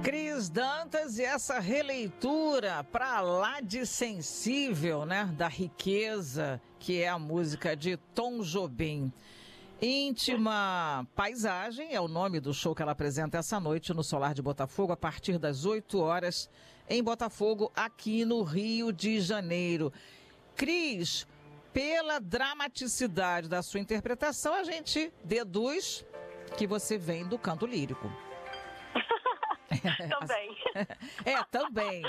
Cris Dantas e essa releitura para lá de sensível, né, da riqueza, que é a música de Tom Jobim. Íntima Paisagem é o nome do show que ela apresenta essa noite no Solar de Botafogo, a partir das 8 horas, em Botafogo, aqui no Rio de Janeiro. Cris, pela dramaticidade da sua interpretação, a gente deduz que você vem do canto lírico. Também. Também.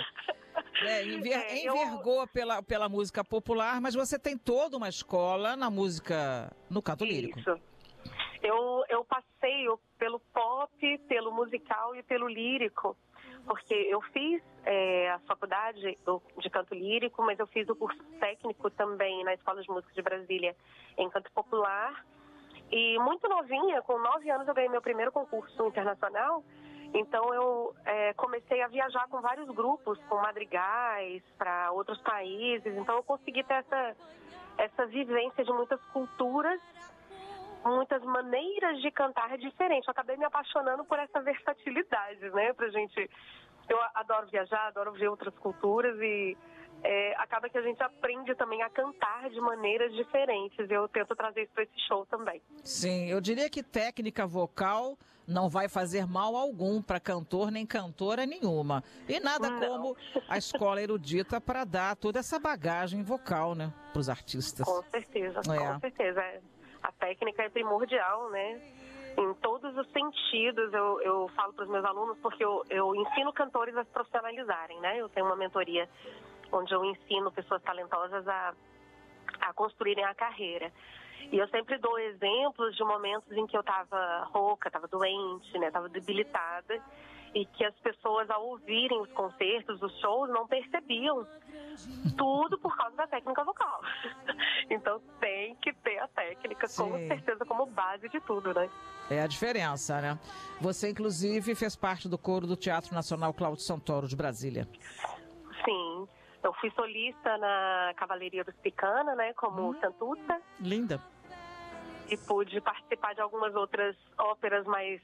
Envergou pela música popular, mas você tem toda uma escola na música, no canto lírico. Isso. Eu passeio pelo pop, pelo musical e pelo lírico, porque eu fiz a faculdade de canto lírico, mas eu fiz o curso técnico também na Escola de Música de Brasília em canto popular. E muito novinha, com 9 anos, eu ganhei meu primeiro concurso internacional. Então eu comecei a viajar com vários grupos, com madrigais para outros países. Então eu consegui ter essa vivência de muitas culturas, muitas maneiras de cantar diferentes. Eu acabei me apaixonando por essa versatilidade, né? Eu adoro viajar, adoro ver outras culturas e acaba que a gente aprende também a cantar de maneiras diferentes. Eu tento trazer isso para esse show também. Sim, eu diria que técnica vocal não vai fazer mal algum para cantor nem cantora nenhuma. E nada como a escola erudita para dar toda essa bagagem vocal, né, para os artistas. Com certeza, com certeza. A técnica é primordial, né? Em todos os sentidos. Eu falo para os meus alunos, porque eu ensino cantores a se profissionalizarem, né? Eu tenho uma mentoria onde eu ensino pessoas talentosas a construírem a carreira. E eu sempre dou exemplos de momentos em que eu estava rouca, estava doente, né, estava debilitada, e que as pessoas, ao ouvirem os concertos, os shows, não percebiam. Tudo por causa da técnica vocal. Então tem que ter a técnica, com certeza, como base de tudo, né? É a diferença, né? Você, inclusive, fez parte do coro do Teatro Nacional Cláudio Santoro de Brasília. Sim. Eu fui solista na Cavalaria dos Picana, né, como Santuta. Linda. E pude participar de algumas outras óperas mais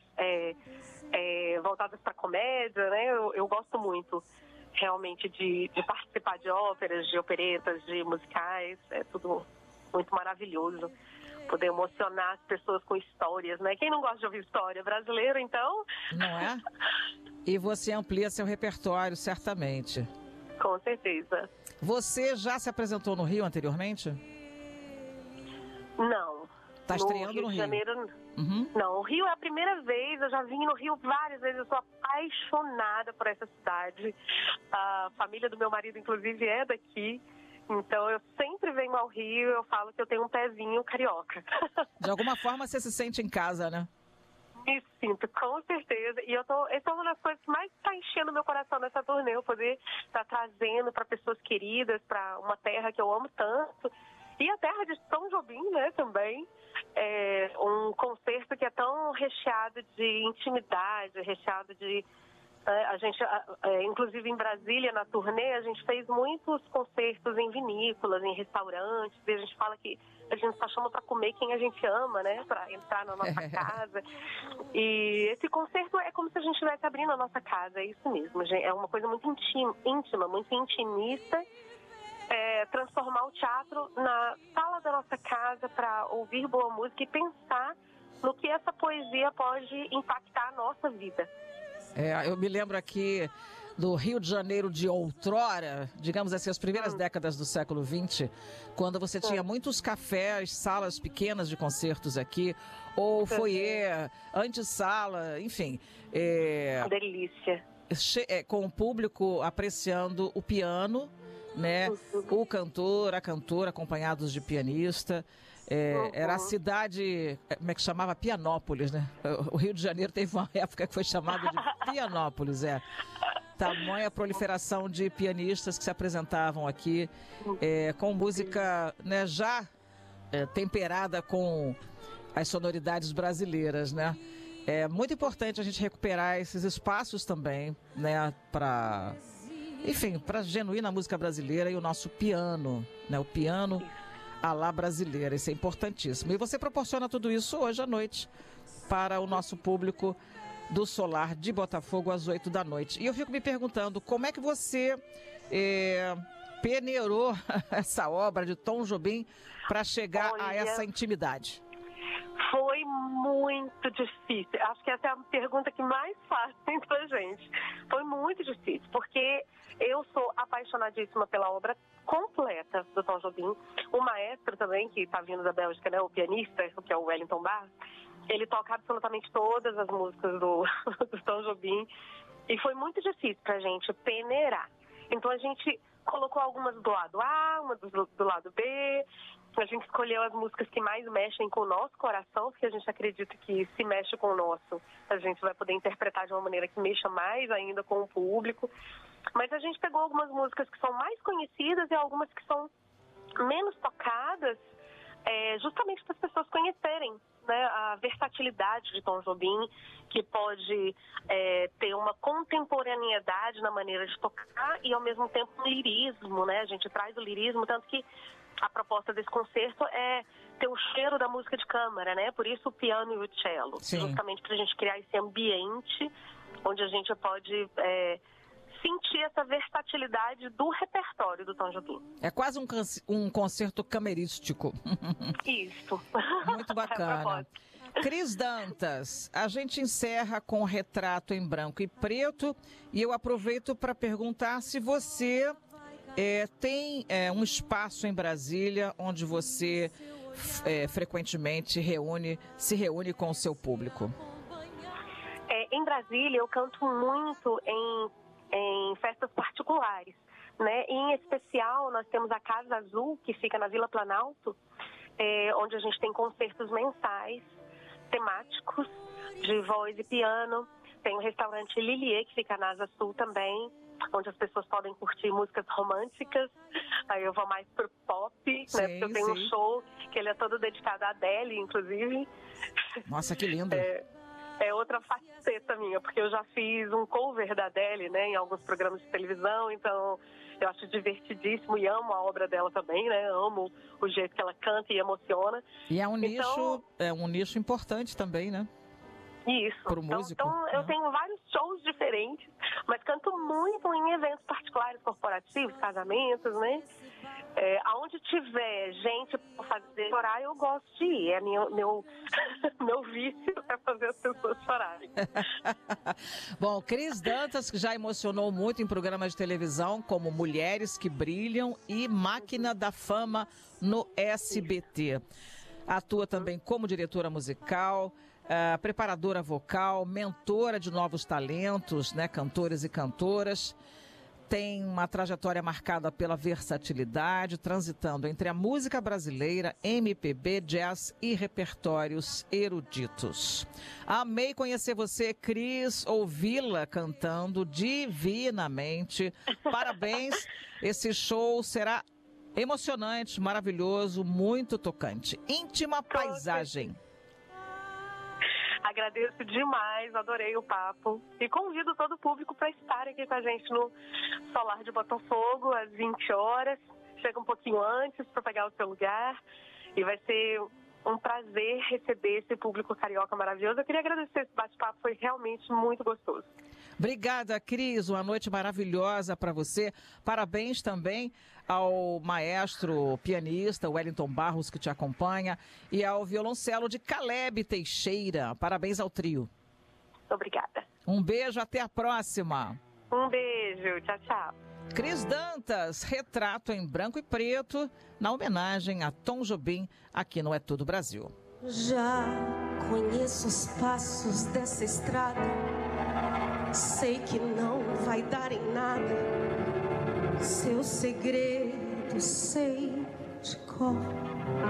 voltadas para comédia, né? Eu gosto muito, realmente, de participar de óperas, de operetas, de musicais. É tudo muito maravilhoso. Poder emocionar as pessoas com histórias, né? Quem não gosta de ouvir história? Brasileiro, então? Não é? E você amplia seu repertório, certamente. Com certeza. Você já se apresentou no Rio anteriormente? Não. Está estreando no Rio? Rio de Janeiro, não. O Rio é a primeira vez, eu já vim no Rio várias vezes, eu sou apaixonada por essa cidade. A família do meu marido, inclusive, é daqui. Então eu sempre venho ao Rio e eu falo que eu tenho um pezinho carioca. De alguma forma você se sente em casa, né? Me sinto, com certeza. E essa é uma das coisas que mais está enchendo meu coração nessa turnê, eu poder estar trazendo para pessoas queridas, para uma terra que eu amo tanto. E a terra de Tom Jobim, né, também. É um concerto que é tão recheado de intimidade, recheado de... a gente, inclusive em Brasília, na turnê, a gente fez muitos concertos em vinícolas, em restaurantes, e a gente fala que a gente só chama para comer quem a gente ama, né, para entrar na nossa casa. E esse concerto é como se a gente estivesse abrindo a nossa casa, é isso mesmo, gente. É uma coisa muito íntima, muito intimista, transformar o teatro na sala da nossa casa para ouvir boa música e pensar no que essa poesia pode impactar a nossa vida. Eu me lembro aqui do Rio de Janeiro de outrora, digamos assim, as primeiras décadas do século XX, quando você tinha muitos cafés, salas pequenas de concertos aqui, ou foyer, antessala, enfim. Delícia. Com o público apreciando o piano, né? O cantor, a cantora, acompanhados de pianista. Era a cidade, como é que chamava? Pianópolis, né? O Rio de Janeiro teve uma época que foi chamado de Pianópolis, tamanha proliferação de pianistas que se apresentavam aqui com música, né, já temperada com as sonoridades brasileiras, né? É muito importante a gente recuperar esses espaços também, né, para a genuína música brasileira e o nosso piano, né? O piano à la brasileira, isso é importantíssimo. E você proporciona tudo isso hoje à noite para o nosso público do Solar de Botafogo às 8 da noite. E eu fico me perguntando, como é que você peneirou essa obra de Tom Jobim para chegar a essa intimidade? Foi muito difícil. Acho que essa é a pergunta que mais fazem pra gente. Foi muito difícil, porque eu sou apaixonadíssima pela obra completa do Tom Jobim. O maestro também, que está vindo da Bélgica, né, o pianista, que é o Wellington Barros, ele toca absolutamente todas as músicas do Tom Jobim. E foi muito difícil pra gente peneirar. Então a gente colocou algumas do lado A, uma do lado B. A gente escolheu as músicas que mais mexem com o nosso coração, porque a gente acredita que se mexe com o nosso, a gente vai poder interpretar de uma maneira que mexa mais ainda com o público. Mas a gente pegou algumas músicas que são mais conhecidas e algumas que são menos tocadas, justamente para as pessoas conhecerem, né, a versatilidade de Tom Jobim, que pode ter uma contemporaneidade na maneira de tocar e, ao mesmo tempo, um lirismo, né? A gente traz o lirismo, tanto que a proposta desse concerto é ter o cheiro da música de câmara, né? Por isso o piano e o cello. Sim. Justamente para a gente criar esse ambiente onde a gente pode sentir essa versatilidade do repertório do Tom Jobim. É quase um concerto camerístico. Isso. Muito bacana. Cris Dantas, a gente encerra com o Retrato em Branco e Preto e eu aproveito para perguntar se você tem um espaço em Brasília onde você frequentemente se reúne com o seu público. Em Brasília eu canto muito em festas particulares, né? Em especial nós temos a Casa Azul, que fica na Vila Planalto, onde a gente tem concertos mensais, temáticos, de voz e piano. Tem o restaurante Lilier, que fica na Asa Sul também, onde as pessoas podem curtir músicas românticas. Aí eu vou mais pro pop, né? Porque eu tenho um show que ele é todo dedicado a Adele, inclusive. Nossa, que lindo! É outra faceta minha, porque eu já fiz um cover da Adele, né, em alguns programas de televisão, então eu acho divertidíssimo e amo a obra dela também, né, amo o jeito que ela canta e emociona. E é um nicho importante também, né? Isso. Pro músico. Então eu tenho vários shows diferentes, mas canto muito em eventos particulares, corporativos, casamentos, né? Aonde tiver gente para fazer chorar, eu gosto de ir. Meu vício é fazer as pessoas chorarem. Bom, Cris Dantas, que já emocionou muito em programas de televisão, como Mulheres que Brilham e Máquina da Fama no SBT. Atua também como diretora musical, preparadora vocal, mentora de novos talentos, né, cantores e cantoras. Tem uma trajetória marcada pela versatilidade, transitando entre a música brasileira, MPB, jazz e repertórios eruditos. Amei conhecer você, Cris, ouvi-la cantando divinamente. Parabéns, esse show será emocionante, maravilhoso, muito tocante. Íntima Paisagem. Agradeço demais, adorei o papo. E convido todo o público para estar aqui com a gente no Solar de Botafogo, às 20 horas. Chega um pouquinho antes para pegar o seu lugar. E vai ser um prazer receber esse público carioca maravilhoso. Eu queria agradecer esse bate-papo, foi realmente muito gostoso. Obrigada, Cris. Uma noite maravilhosa para você. Parabéns também ao maestro pianista Wellington Barros, que te acompanha, e ao violoncelo de Caleb Teixeira. Parabéns ao trio. Obrigada. Um beijo, até a próxima. Um beijo, tchau, tchau. Cris Dantas, Retrato em Branco e Preto, na homenagem a Tom Jobim, aqui no É Tudo Brasil. Já conheço os passos dessa estrada, sei que não vai dar em nada, seu segredo sei de cor.